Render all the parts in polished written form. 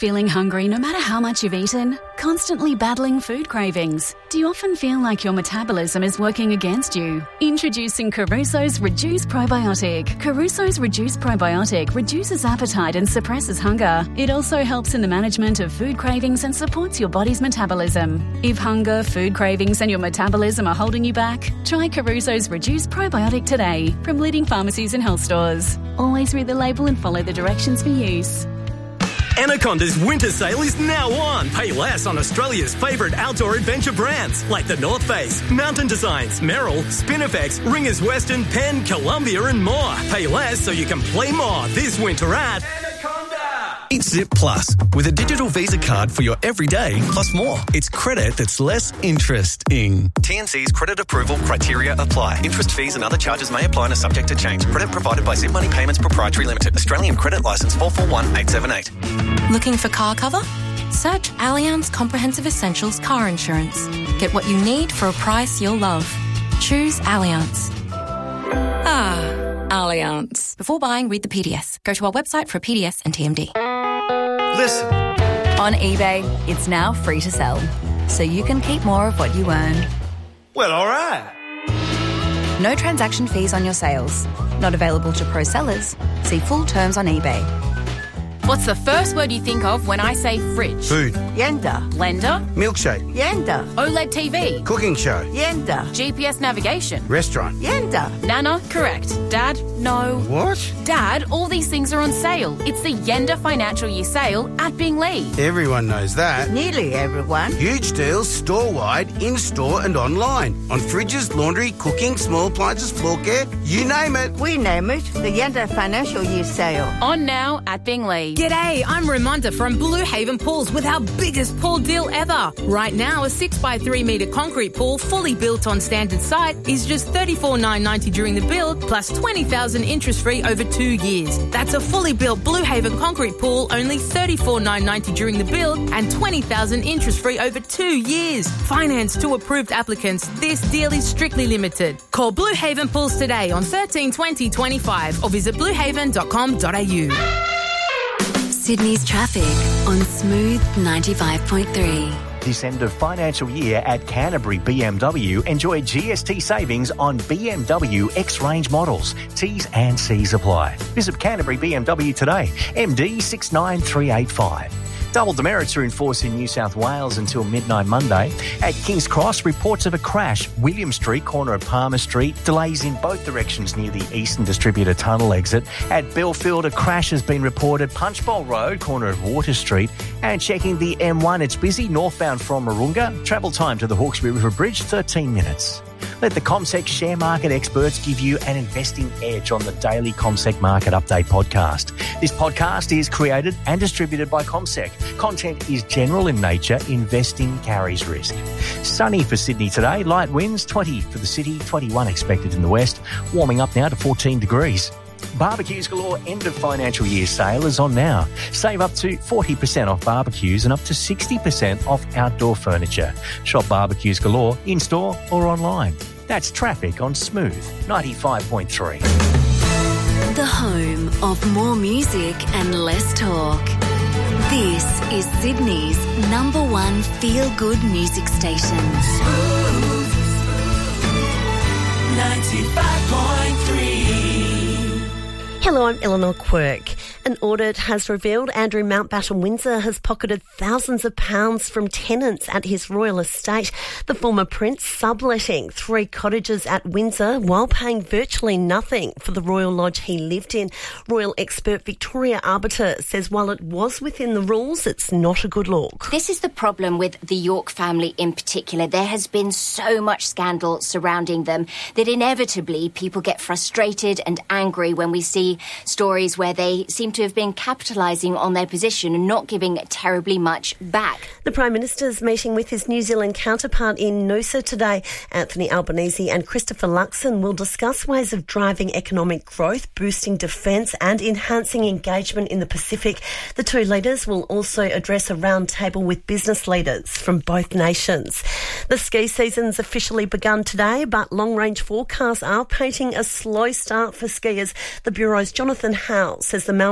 Feeling hungry no matter how much you've eaten? Constantly battling food cravings? Do you often feel like your metabolism is working against you? Introducing Caruso's Reduce Probiotic. Caruso's Reduce Probiotic reduces appetite and suppresses hunger. It also helps in the management of food cravings and supports your body's metabolism. If hunger, food cravings and your metabolism are holding you back, try Caruso's Reduce Probiotic today from leading pharmacies and health stores. Always read the label and follow the directions for use. Anaconda's winter sale is now on. Pay less on Australia's favourite outdoor adventure brands like the North Face, Mountain Designs, Merrell, Spinifex, Ringers Western, Penn, Columbia and more. Pay less so you can play more this winter at Anaconda. Eat Zip Plus with a digital Visa card for your everyday plus more. It's credit that's less interesting. TNC's credit approval criteria apply. Interest fees and other charges may apply and are subject to change. Credit provided by Zip Money Payments Proprietary Limited. Australian Credit Licence 441878. Looking for car cover? Search Allianz Comprehensive Essentials Car Insurance. Get what you need for a price you'll love. Choose Allianz. Allianz. Before buying, read the PDS. Go to our website for a PDS and TMD. Listen. On eBay, it's now free to sell, so you can keep more of what you earn. Well, all right. No transaction fees on your sales. Not available to pro sellers. See full terms on eBay. What's the first word you think of when I say fridge? Food. Yenda. Blender? Milkshake. Yenda. OLED TV? Cooking show. Yenda. GPS navigation? Restaurant. Yenda. Nana? Correct. Dad? No. What? Dad, all these things are on sale. It's the Yenda Financial Year Sale at Binglee. Everyone knows that. Nearly everyone. Huge deals store-wide, in-store and online. On fridges, laundry, cooking, small appliances, floor care, you name it. We name it the Yenda Financial Year Sale. On now at Binglee. G'day, I'm Ramonda from Blue Haven Pools with our biggest pool deal ever. Right now, a 6x3 metre concrete pool fully built on standard site is just $34,990 during the build plus $20,000 interest-free over 2 years. That's a fully built Blue Haven concrete pool, only $34,990 during the build and $20,000 interest-free over 2 years. Finance to approved applicants. This deal is strictly limited. Call Blue Haven Pools today on 13 20 25 or visit bluehaven.com.au. Sydney's traffic on Smooth 95.3. This end of financial year at Canterbury BMW, enjoy GST savings on BMW X-Range models. T's and C's apply. Visit Canterbury BMW today. MD 69385. Double demerits are in force in New South Wales until midnight Monday. At King's Cross, reports of a crash. William Street, corner of Palmer Street. Delays in both directions near the Eastern Distributor Tunnel exit. At Belfield, a crash has been reported. Punchbowl Road, corner of Water Street. And checking the M1, it's busy northbound from Mooroonga. Travel time to the Hawkesbury River Bridge, 13 minutes. Let the CommSec share market experts give you an investing edge on the daily CommSec Market Update podcast. This podcast is created and distributed by CommSec. Content is general in nature. Investing carries risk. Sunny for Sydney today. Light winds, 20 for the city, 21 expected in the west. Warming up now to 14 degrees. Barbecues Galore end of financial year sale is on now. Save up to 40% off barbecues and up to 60% off outdoor furniture. Shop Barbecues Galore in-store or online. That's traffic on Smooth 95.3. The home of more music and less talk. This is Sydney's #1 feel-good music station. Smooth 95.3. Hello, I'm Eleanor Quirk. An audit has revealed Andrew Mountbatten Windsor has pocketed thousands of pounds from tenants at his royal estate. The former prince subletting 3 cottages at Windsor while paying virtually nothing for the royal lodge he lived in. Royal expert Victoria Arbiter says while it was within the rules, it's not a good look. This is the problem with the York family in particular. There has been so much scandal surrounding them that inevitably people get frustrated and angry when we see stories where they seem to have been capitalising on their position and not giving terribly much back. The Prime Minister's meeting with his New Zealand counterpart in Noosa today. Anthony Albanese and Christopher Luxon will discuss ways of driving economic growth, boosting defence and enhancing engagement in the Pacific. The two leaders will also address a roundtable with business leaders from both nations. The ski season's officially begun today, but long-range forecasts are painting a slow start for skiers. The Bureau's Jonathan Howe says the mountain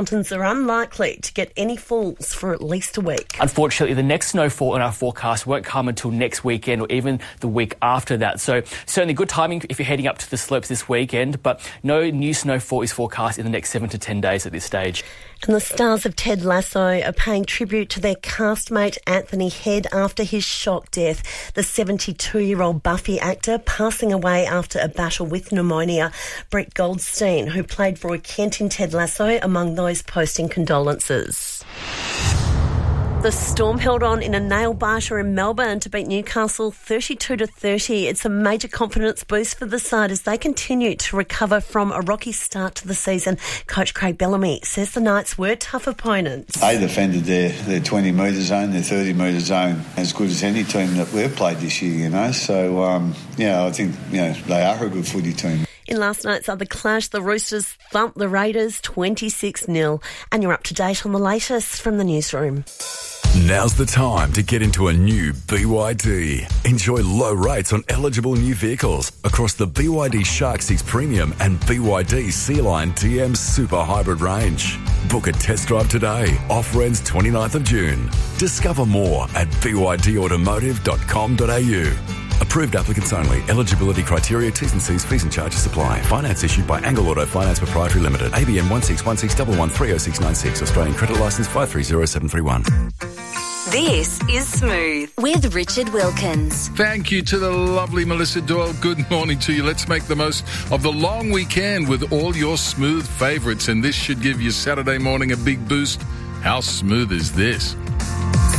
mountains are unlikely to get any falls for at least a week. Unfortunately, the next snowfall in our forecast won't come until next weekend or even the week after that. So certainly good timing if you're heading up to the slopes this weekend, but no new snowfall is forecast in the next 7 to 10 days at this stage. And the stars of Ted Lasso are paying tribute to their castmate Anthony Head after his shock death. The 72-year-old Buffy actor passing away after a battle with pneumonia. Brett Goldstein, who played Roy Kent in Ted Lasso, among those posting condolences. The Storm held on in a nail-biter in Melbourne to beat Newcastle 32-30. It's a major confidence boost for the side as they continue to recover from a rocky start to the season. Coach Craig Bellamy says the Knights were tough opponents. They defended their 20-metre zone, their 30-metre zone as good as any team that we've played this year, you know. So, I think, they are a good footy team. In last night's other clash, the Roosters thumped the Raiders 26-0. And you're up to date on the latest from the newsroom. Now's the time to get into a new BYD. Enjoy low rates on eligible new vehicles across the BYD Shark 6 Premium and BYD Sea-Line TM Super Hybrid range. Book a test drive today. Offer ends 29th of June. Discover more at bydautomotive.com.au. Approved applicants only. Eligibility criteria, T's and C's, fees and charges apply. Finance issued by Angle Auto Finance Proprietary Limited. ABN 16161130696. Australian credit licence 530731. This is Smooth with Richard Wilkins. Thank you to the lovely Melissa Doyle. Good morning to you. Let's make the most of the long weekend with all your Smooth favourites, and this should give you Saturday morning a big boost. How smooth is this?